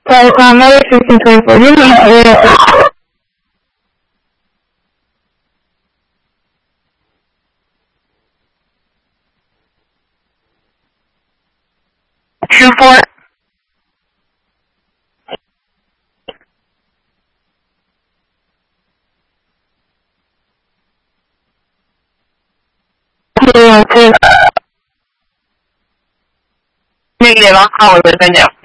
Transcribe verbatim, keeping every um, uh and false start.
So, um, another sixteen twenty-four. You know, uh, two four. Negative. I'll call her with a no.